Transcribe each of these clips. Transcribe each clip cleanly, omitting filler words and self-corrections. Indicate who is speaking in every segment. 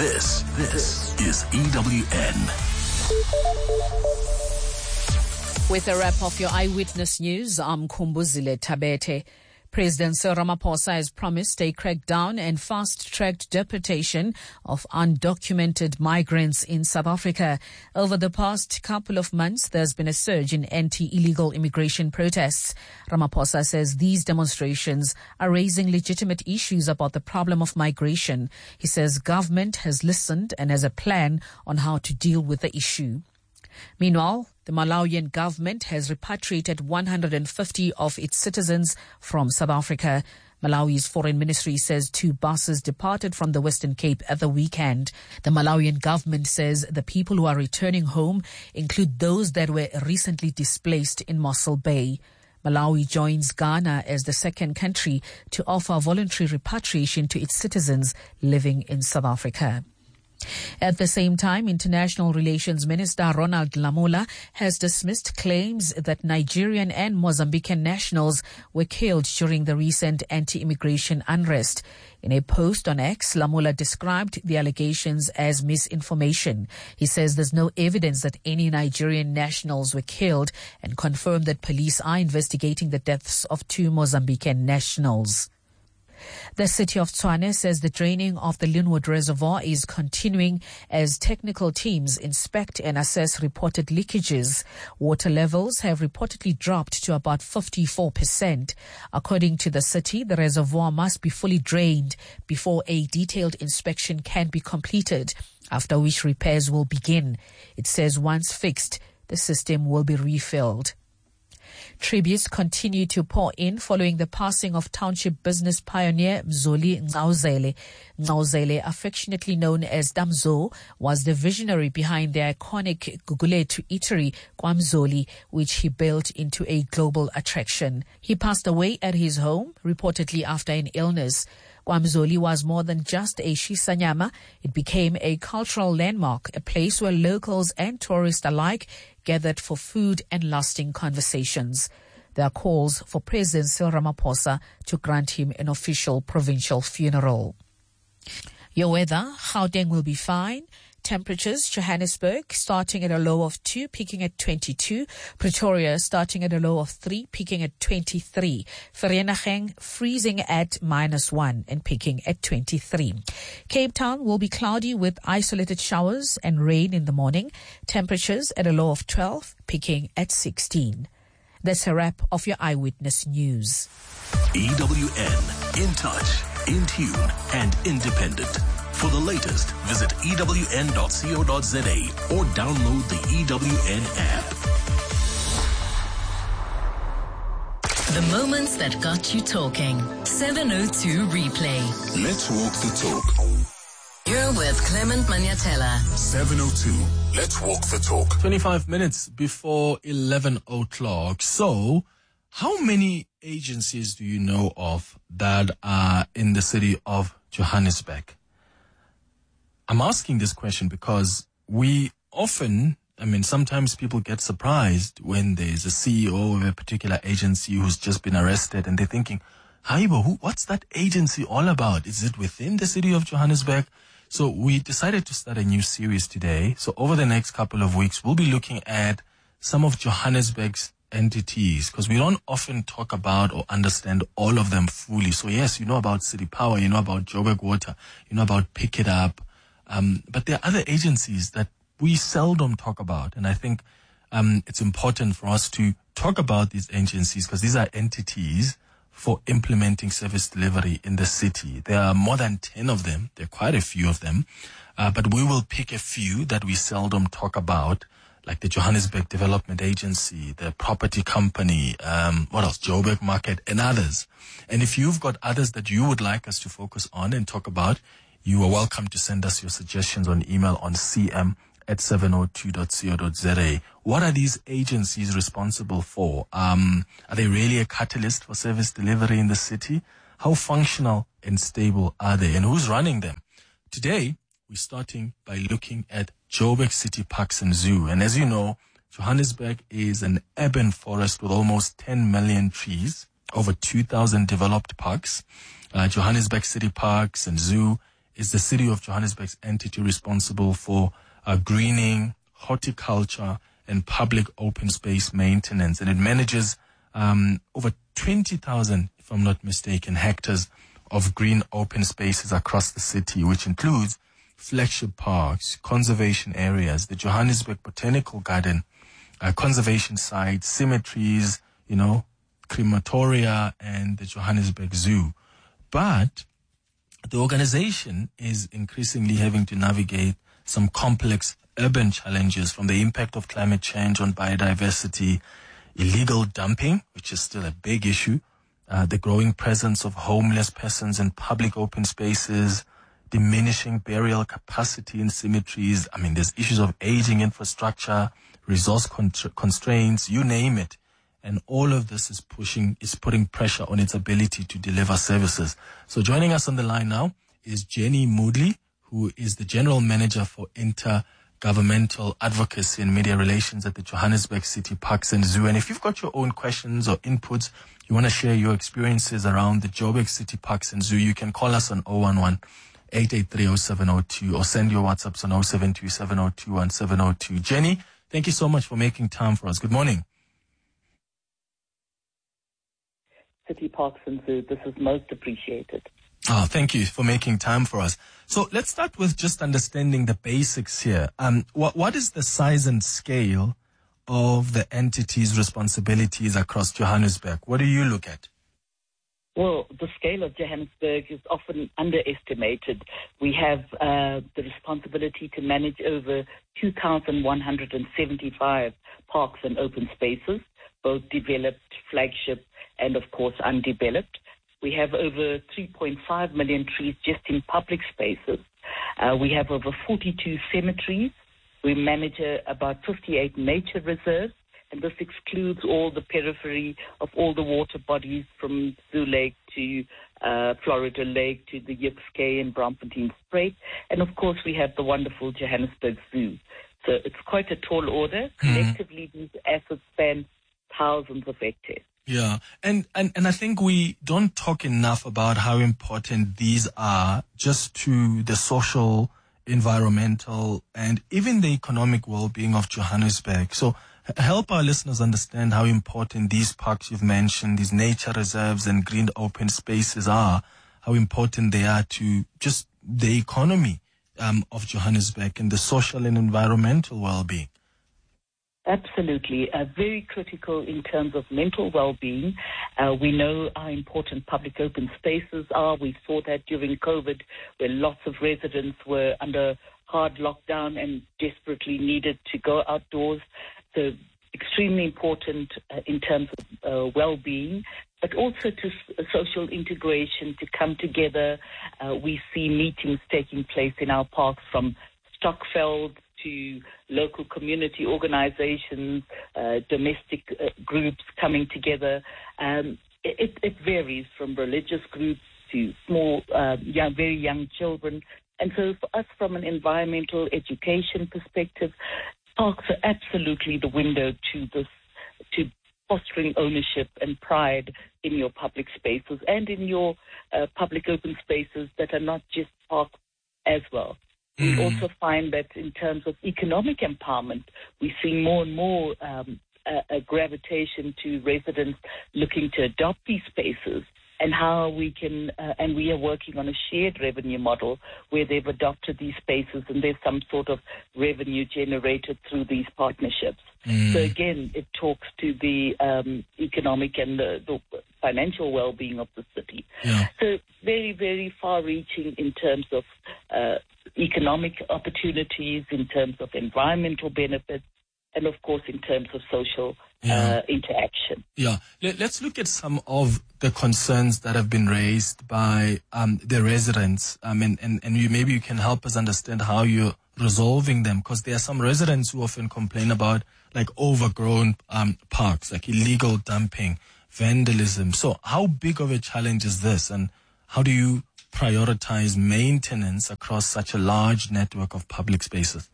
Speaker 1: This is EWN.
Speaker 2: With a wrap of your Eyewitness News, I'm Kumbuzile Tabete. President Cyril Ramaphosa has promised a crackdown and fast-tracked deportation of undocumented migrants in South Africa. Over the past couple of months, there's been a surge in anti-illegal immigration protests. Ramaphosa says these demonstrations are raising legitimate issues about the problem of migration. He says government has listened and has a plan on how to deal with the issue. Meanwhile, the Malawian government has repatriated 150 of its citizens from South Africa. Malawi's foreign ministry says 2 buses departed from the Western Cape at the weekend. The Malawian government says the people who are returning home include those that were recently displaced in Mossel Bay. Malawi joins Ghana as the second country to offer voluntary repatriation to its citizens living in South Africa. At the same time, International Relations Minister Ronald Lamola has dismissed claims that Nigerian and Mozambican nationals were killed during the recent anti-immigration unrest. In a post on X, Lamola described the allegations as misinformation. He says there's no evidence that any Nigerian nationals were killed and confirmed that police are investigating the deaths of 2 Mozambican nationals. The city of Tshwane says the draining of the Lynnwood Reservoir is continuing as technical teams inspect and assess reported leakages. Water levels have reportedly dropped to about 54%. According to the city, the reservoir must be fully drained before a detailed inspection can be completed, after which repairs will begin. It says once fixed, the system will be refilled. Tributes continue to pour in following the passing of township business pioneer Mzoli Ngcauzele. Ngcauzele, affectionately known as Damzo, was the visionary behind the iconic Gugulethu eatery KwaMzoli, which he built into a global attraction. He passed away at his home, reportedly after an illness. KwaMzoli was more than just a shisanyama. It became a cultural landmark, a place where locals and tourists alike gathered for food and lasting conversations. There are calls for President Cyril Ramaphosa to grant him an official provincial funeral. Your weather, Gauteng will be fine. Temperatures, Johannesburg starting at a low of 2, peaking at 22. Pretoria starting at a low of 3, peaking at 23. Vereeniging freezing at -1 and peaking at 23. Cape Town will be cloudy with isolated showers and rain in the morning. Temperatures at a low of 12, peaking at 16. That's a wrap of your Eyewitness News.
Speaker 1: EWN, in touch, in tune, and independent. For the latest, visit ewn.co.za or download the EWN app.
Speaker 3: The moments that got you talking. 702 Replay.
Speaker 1: Let's walk the talk.
Speaker 3: You're with Clement Maniatella.
Speaker 1: 702. Let's walk the talk.
Speaker 4: 25 minutes before 11 o'clock. So, how many agencies do you know of that are in the city of Johannesburg? I'm asking this question because we often, sometimes people get surprised when there's a CEO of a particular agency who's just been arrested and they're thinking, Haibo, what's that agency all about? Is it within the city of Johannesburg? So we decided to start a new series today. So over the next couple of weeks, we'll be looking at some of Johannesburg's entities because we don't often talk about or understand all of them fully. So yes, you know about City Power, you know about Joburg Water, you know about Pick It Up. But there are other agencies that we seldom talk about. And I think it's important for us to talk about these agencies because these are entities for implementing service delivery in the city. There are more than 10 of them. There are quite a few of them. But we will pick a few that we seldom talk about, like the Johannesburg Development Agency, the Property Company, what else? Joburg Market and others. And if you've got others that you would like us to focus on and talk about, you are welcome to send us your suggestions on email on cm@702.co.za. What are these agencies responsible for? Are they really a catalyst for service delivery in the city? How functional and stable are they? And who's running them? Today, we're starting by looking at Joburg City Parks and Zoo. And as you know, Johannesburg is an urban forest with almost 10 million trees, over 2,000 developed parks. Johannesburg City Parks and Zoo is the City of Johannesburg's entity responsible for greening, horticulture, and public open space maintenance. And it manages over 20,000, if I'm not mistaken, hectares of green open spaces across the city, which includes flagship parks, conservation areas, the Johannesburg Botanical Garden, conservation sites, cemeteries, crematoria, and the Johannesburg Zoo. But the organization is increasingly having to navigate some complex urban challenges, from the impact of climate change on biodiversity, illegal dumping, which is still a big issue, the growing presence of homeless persons in public open spaces, diminishing burial capacity in cemeteries. I mean, there's issues of aging infrastructure, resource constraints, you name it. And all of this is putting pressure on its ability to deliver services. So joining us on the line now is Jenny Moodley, who is the General Manager for Intergovernmental Advocacy and Media Relations at the Johannesburg City Parks and Zoo. And if you've got your own questions or inputs, you want to share your experiences around the Joburg City Parks and Zoo, you can call us on 011-883-0702 or send your WhatsApps on 072-702-1702. Jenny, thank you so much for making time for us. Good morning.
Speaker 5: City Parks and Zoo, this is most appreciated.
Speaker 4: Oh, thank you for making time for us. So let's start with just understanding the basics here. What is the size and scale of the entity's responsibilities across Johannesburg? What do you look at?
Speaker 5: Well, the scale of Johannesburg is often underestimated. We have the responsibility to manage over 2,175 parks and open spaces, both developed, flagship, and of course undeveloped. We have over 3.5 million trees just in public spaces. We have over 42 cemeteries. We manage about 58 nature reserves, and this excludes all the periphery of all the water bodies from Zoo Lake to Florida Lake to the Yipske and Braamfontein-Spruit. And of course, we have the wonderful Johannesburg Zoo. So it's quite a tall order. Collectively, these assets span thousands of hectares.
Speaker 4: Yeah, and I think we don't talk enough about how important these are just to the social, environmental, and even the economic well-being of Johannesburg. So help our listeners understand how important these parks you've mentioned, these nature reserves and green open spaces are, how important they are to just the economy of Johannesburg and the social and environmental well-being.
Speaker 5: Absolutely. Very critical in terms of mental well-being. We know how important public open spaces are. We saw that during COVID, where lots of residents were under hard lockdown and desperately needed to go outdoors. So extremely important in terms of well-being, but also to social integration, to come together. We see meetings taking place in our parks, from Stockveld to local community organizations, domestic groups coming together. It varies from religious groups to small, very young children. And so for us, from an environmental education perspective, parks are absolutely the window to this, to fostering ownership and pride in your public spaces and in your public open spaces that are not just parks as well. We also find that in terms of economic empowerment, we see more and more a gravitation to residents looking to adopt these spaces, and how we can, and we are working on a shared revenue model where they've adopted these spaces and there's some sort of revenue generated through these partnerships. So again, it talks to the economic and the financial well-being of the city.
Speaker 4: Yeah.
Speaker 5: So very, very far-reaching in terms of economic opportunities, in terms of environmental benefits, and of course in terms of social interaction.
Speaker 4: Yeah. Let's look at some of the concerns that have been raised by the residents, and maybe you can help us understand how you're resolving them, because there are some residents who often complain about like overgrown parks, like illegal dumping, vandalism. So how big of a challenge is this, and how do you prioritize maintenance across such a large network of public spaces?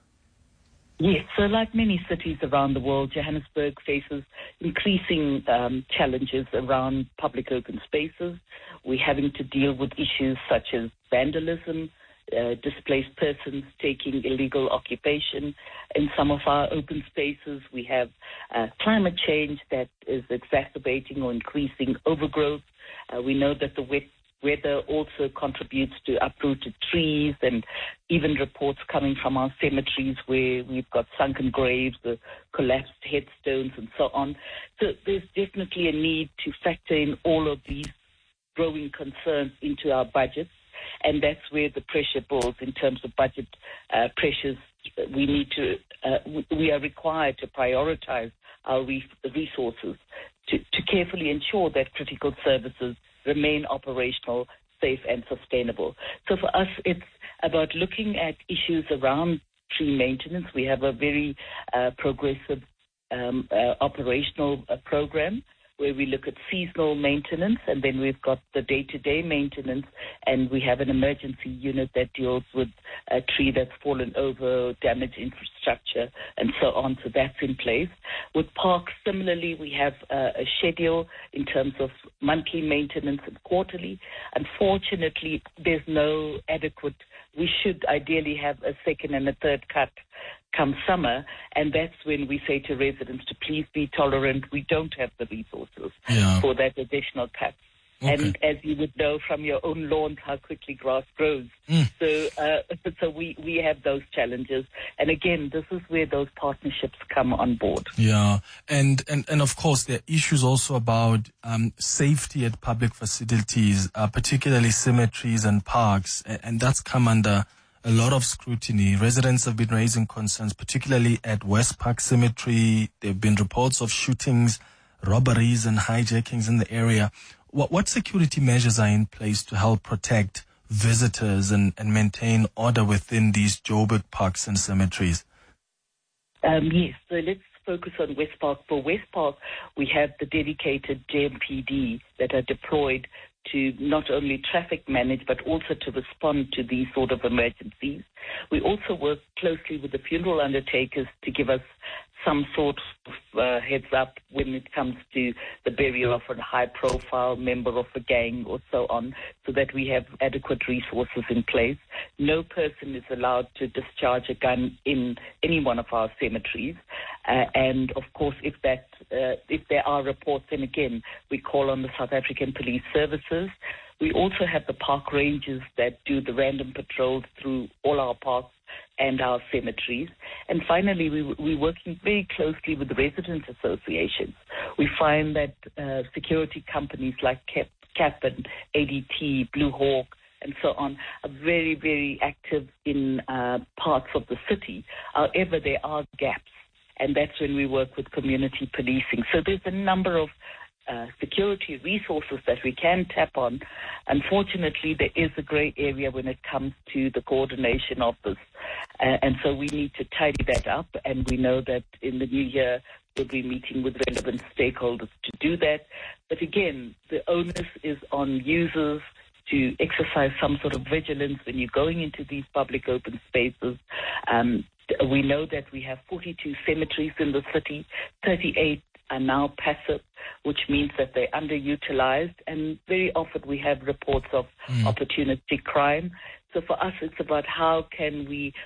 Speaker 5: Yes, so like many cities around the world, Johannesburg faces increasing challenges around public open spaces. We're having to deal with issues such as vandalism, displaced persons taking illegal occupation in some of our open spaces. We have climate change that is exacerbating or increasing overgrowth. We know that the wet weather also contributes to uprooted trees, and even reports coming from our cemeteries where we've got sunken graves, the collapsed headstones, and so on. So there's definitely a need to factor in all of these growing concerns into our budgets, and that's where the pressure builds in terms of budget pressures. We are required to prioritize our resources to carefully ensure that critical services remain operational, safe, and sustainable. So for us, it's about looking at issues around tree maintenance. We have a very progressive operational program where we look at seasonal maintenance, and then we've got the day-to-day maintenance, and we have an emergency unit that deals with a tree that's fallen over, damaged infrastructure, and so on. So that's in place. With parks, similarly, we have a schedule in terms of monthly maintenance and quarterly. Unfortunately, there's no adequate. We should ideally have a second and a third cut come summer, and that's when we say to residents to please be tolerant. We don't have the resources for that additional cut. Okay. And as you would know from your own lawns, how quickly grass grows. So we have those challenges. And again, this is where those partnerships come on board.
Speaker 4: Yeah. And of course, there are issues also about safety at public facilities, particularly cemeteries and parks. And that's come under a lot of scrutiny. Residents have been raising concerns, particularly at West Park Cemetery. There have been reports of shootings, robberies and hijackings in the area. What security measures are in place to help protect visitors and maintain order within these Joburg parks and cemeteries?
Speaker 5: Yes, so let's focus on West Park. For West Park, we have the dedicated JMPD that are deployed to not only traffic manage, but also to respond to these sort of emergencies. We also work closely with the funeral undertakers to give us some sort of heads up when it comes to the burial of a high-profile member of a gang or so on, so that we have adequate resources in place. No person is allowed to discharge a gun in any one of our cemeteries. And, of course, if there are reports, then again, we call on the South African Police Services. We also have the park rangers that do the random patrols through all our parks and our cemeteries. And finally, we're working very closely with the resident associations. We find that security companies like CAP and ADT, Blue Hawk, and so on, are very, very active in parts of the city. However, there are gaps, and that's when we work with community policing. So there's a number of security resources that we can tap on. Unfortunately, there is a grey area when it comes to the coordination of this. And so we need to tidy that up, and we know that in the new year we'll be meeting with relevant stakeholders to do that. But again, the onus is on users to exercise some sort of vigilance when you're going into these public open spaces. We know that we have 42 cemeteries in the city, 38 are now passive, which means that they're underutilized, and very often we have reports of opportunistic crime. So for us, it's about how can we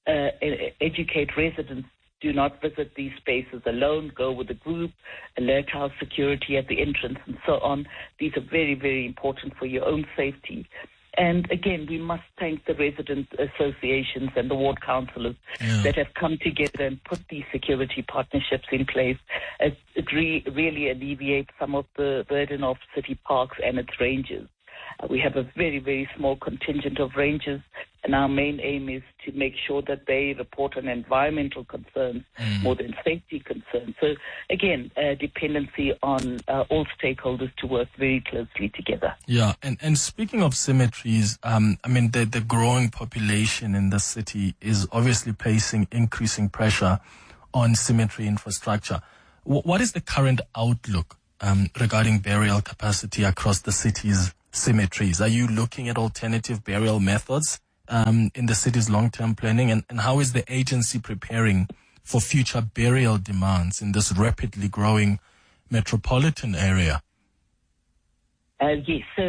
Speaker 5: educate residents. Do not visit these spaces alone. Go with a group. Alert our security at the entrance and so on. These are very, very important for your own safety. And again, we must thank the resident associations and the ward councillors that have come together and put these security partnerships in place. It really alleviates some of the burden of city parks and its rangers. We have a very, very small contingent of rangers, and our main aim is to make sure that they report on environmental concerns more than safety concerns. So, again, dependency on all stakeholders to work very closely together.
Speaker 4: Yeah, and speaking of cemeteries, the growing population in the city is obviously placing increasing pressure on cemetery infrastructure. What is the current outlook regarding burial capacity across the city's cemeteries? Are you looking at alternative burial methods in the city's long-term planning? And how is the agency preparing for future burial demands in this rapidly growing metropolitan area?
Speaker 5: Yes, so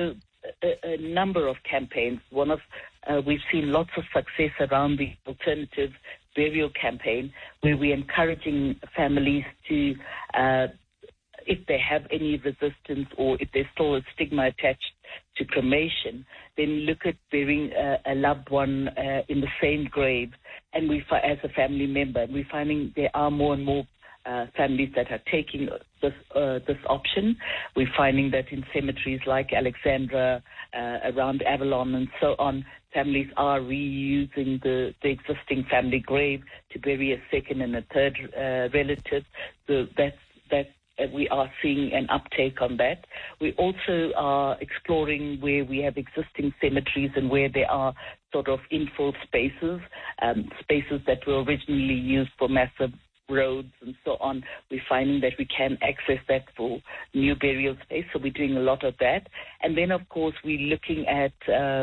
Speaker 5: a number of campaigns. We've seen lots of success around the alternative burial campaign, where we're encouraging families to, if they have any resistance or if there's still a stigma attached to cremation, then look at burying a loved one in the same grave, and as a family member. And we're finding there are more and more families that are taking this option. We're finding that in cemeteries like Alexandra, around Avalon and so on, families are reusing the existing family grave to bury a second and a third relative. So that's we are seeing an uptake on that. We also are exploring where we have existing cemeteries and where there are sort of infill spaces, spaces that were originally used for massive roads and so on. We're finding that we can access that for new burial space, so we're doing a lot of that. And then, of course, we're looking at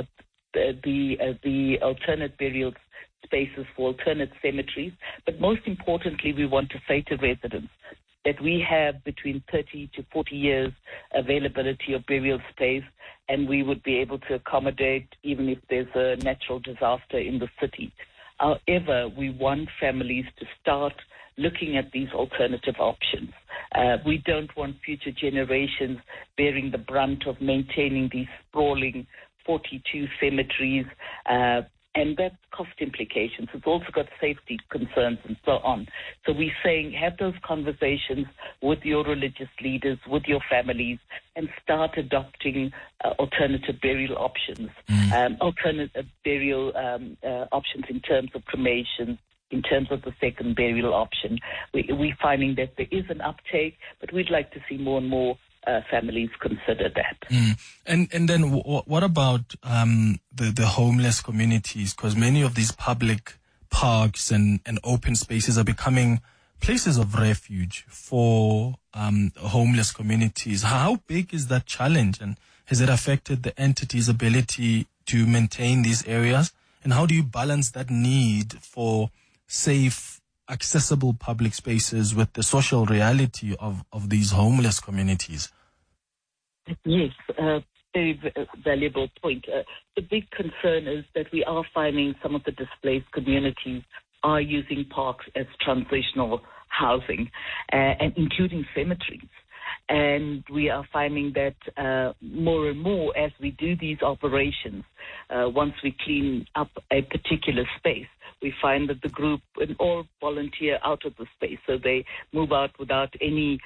Speaker 5: the alternate burial spaces for alternate cemeteries. But most importantly, we want to say to residents that we have between 30 to 40 years availability of burial space, and we would be able to accommodate even if there's a natural disaster in the city. However, we want families to start looking at these alternative options. We don't want future generations bearing the brunt of maintaining these sprawling 42 cemeteries, and that's cost implications. It's also got safety concerns and so on. So we're saying have those conversations with your religious leaders, with your families, and start adopting alternative burial options, alternative burial options in terms of cremation, in terms of the second burial option. We're finding that there is an uptake, but we'd like to see more and more families consider that.
Speaker 4: And then what about the homeless communities? Because many of these public parks and open spaces are becoming places of refuge for homeless communities. How big is that challenge, and has it affected the entity's ability to maintain these areas? And how do you balance that need for safe, accessible public spaces with the social reality of these homeless communities?
Speaker 5: Yes, very valuable point. The big concern is that we are finding some of the displaced communities are using parks as transitional housing, and including cemeteries. And we are finding that more and more as we do these operations, once we clean up a particular space, we find that the group and all volunteer out of the space. So they move out without any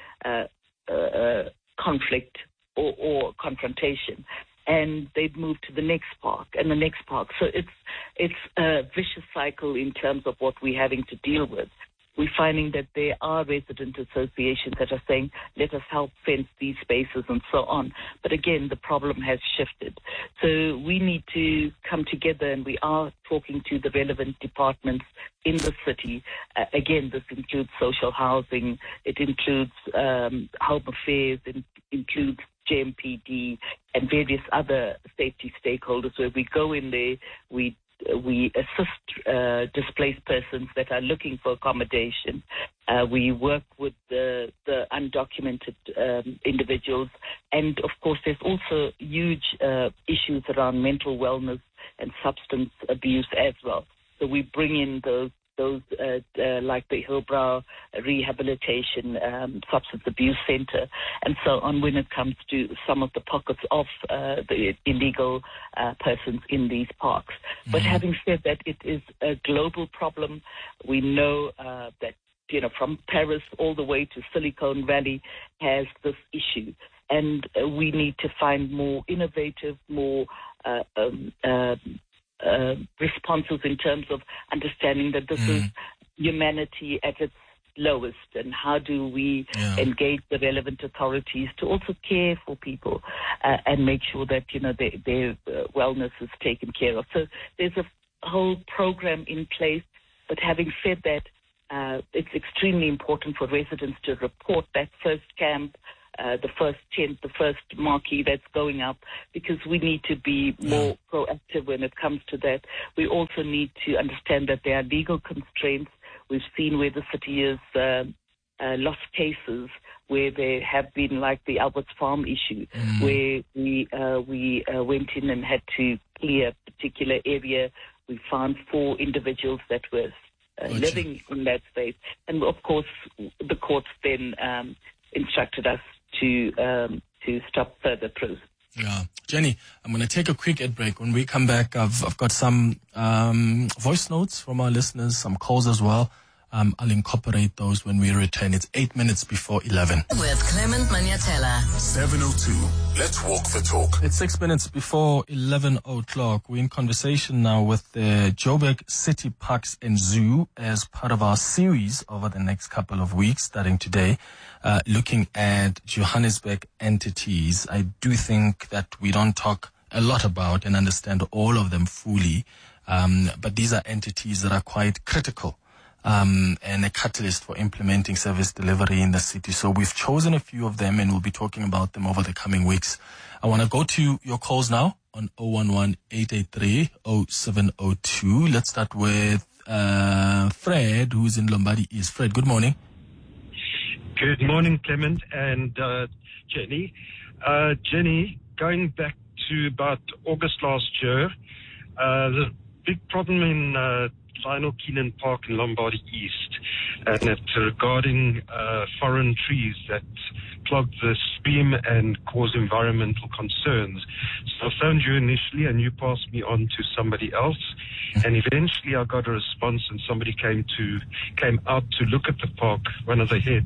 Speaker 5: conflict or confrontation. And they'd move to the next park and the next park. So it's a vicious cycle in terms of what we're having to deal with. We're finding that there are resident associations that are saying, let us help fence these spaces and so on. But again, the problem has shifted. So we need to come together, and we are talking to the relevant departments in the city. Again, this includes social housing, it includes home affairs, it includes JMPD and various other safety stakeholders, where we go in there, we assist displaced persons that are looking for accommodation. We work with the undocumented individuals. And, of course, there's also huge issues around mental wellness and substance abuse as well. So we bring in those like the Hillbrow Rehabilitation Substance Abuse Center and so on, when it comes to some of the pockets of the illegal persons in these parks. But having said that, it is a global problem. We know that, from Paris all the way to Silicon Valley has this issue. And we need to find more innovative, more responses in terms of understanding that this is humanity at its lowest, and how do we engage the relevant authorities to also care for people and make sure that their wellness is taken care of. So there's a whole program in place. But having said that, it's extremely important for residents to report that first camp, the first tent, the first marquee that's going up, because we need to be more proactive when it comes to that. We also need to understand that there are legal constraints. We've seen where the city is lost cases where there have been, like the Albert's Farm issue, where we went in and had to clear a particular area. We found 4 individuals that were living in that space. And, of course, the courts then instructed us to stop further process.
Speaker 4: Yeah. Jenny, I'm going to take a quick ad break. When we come back, I've got some voice notes from our listeners, some calls as well. I'll incorporate those when we return. It's 8 minutes before 11.
Speaker 3: With Clement Manyatela.
Speaker 1: 7:02. Let's walk the talk.
Speaker 4: It's 6 minutes before 11 o'clock. We're in conversation now with the Joburg City Parks and Zoo as part of our series over the next couple of weeks, starting today, looking at Johannesburg entities. I do think that we don't talk a lot about and understand all of them fully, but these are entities that are quite critical and a catalyst for implementing service delivery in the city. So we've chosen a few of them and we'll be talking about them over the coming weeks. I want to go to your calls now on 011-883-0702. Let's start with Fred, who's in Lombardy East. Fred, good morning.
Speaker 6: Good morning, Clement and Jenny. Jenny, going back to about August last year, the big problem in Lionel Keenan Park in Lombardy East, and it's regarding foreign trees that clog the stream and cause environmental concerns. So I phoned you initially and you passed me on to somebody else, and eventually I got a response and somebody came out to look at the park, one of the heads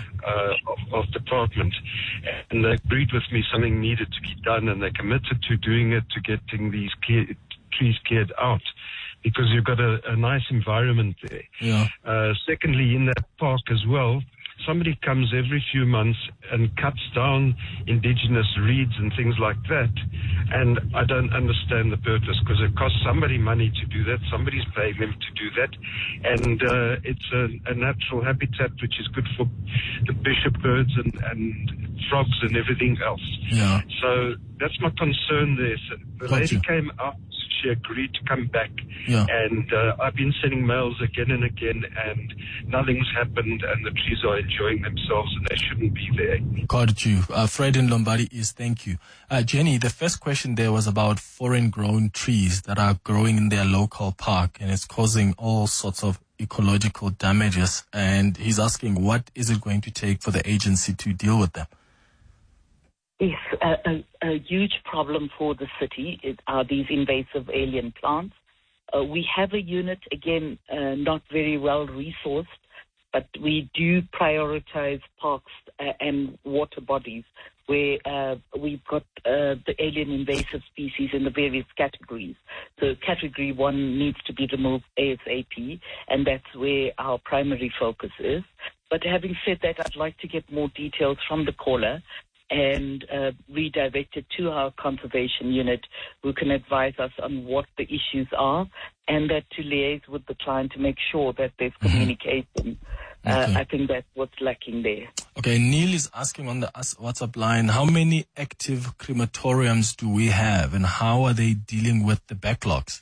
Speaker 6: of department, and they agreed with me something needed to be done, and they committed to doing it, to getting these trees cleared out, because you've got a nice environment there. Yeah. Secondly, in that park as well, somebody comes every few months and cuts down indigenous reeds and things like that, and I don't understand the purpose, because it costs somebody money to do that. Somebody's paying them to do that, and it's a natural habitat which is good for the bishop birds and frogs and everything else. Yeah. So that's my concern there. So the lady came up. She agreed to come back, and I've been sending mails again and again, and nothing's happened, and the trees are enjoying themselves, and they shouldn't be there.
Speaker 4: Got you. Fred in Lombardy East, thank you. Jenny, the first question there was about foreign-grown trees that are growing in their local park, and it's causing all sorts of ecological damages, and he's asking, what is it going to take for the agency to deal with them?
Speaker 5: Yes, a huge problem for the city are these invasive alien plants. We have a unit, again, not very well resourced, but we do prioritize parks and water bodies where we've got the alien invasive species in the various categories. So category 1 needs to be removed ASAP, and that's where our primary focus is. But having said that, I'd like to get more details from the caller and redirect it to our conservation unit, who can advise us on what the issues are, and that to liaise with the client to make sure that there's communication. I think that's what's lacking there.
Speaker 4: Okay, Neil is asking on the WhatsApp line, how many active crematoriums do we have, and how are they dealing with the backlogs?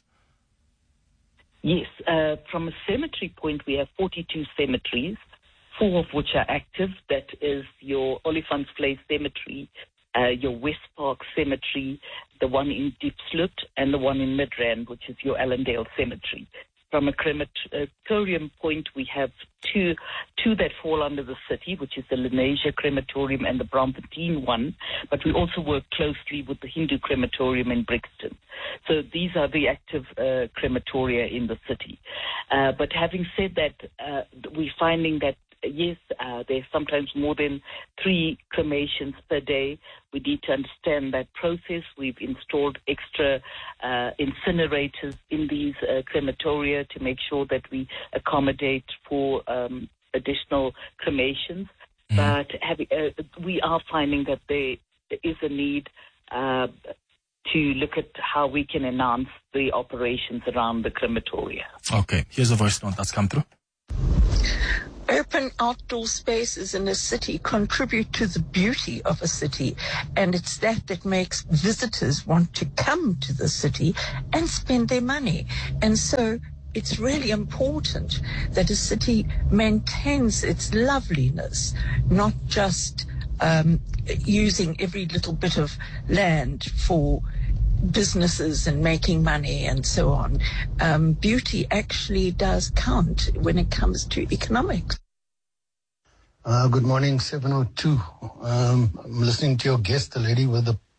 Speaker 5: Yes, from a cemetery point, we have 42 cemeteries, 4 of which are active. That is your Olifants Place Cemetery, your West Park Cemetery, the one in Diepsloot, and the one in Midrand, which is your Allendale Cemetery. From a crematorium point, we have two that fall under the city, which is the Lenasia Crematorium and the Braamfontein one, but we also work closely with the Hindu Crematorium in Brixton. So these are the active crematoria in the city. But having said that, we're finding that yes, there's sometimes more than 3 cremations per day. We need to understand that process. We've installed extra incinerators in these crematoria to make sure that we accommodate for additional cremations. But we are finding that there is a need to look at how we can enhance the operations around the crematoria.
Speaker 4: Okay, here's a voice note that's come through.
Speaker 7: Open outdoor spaces in a city contribute to the beauty of a city, and it's that makes visitors want to come to the city and spend their money. And so it's really important that a city maintains its loveliness, not just using every little bit of land for businesses and making money and so on. Beauty actually does count when it comes to economics.
Speaker 8: Good morning, 702. I'm listening to your guest, the lady with the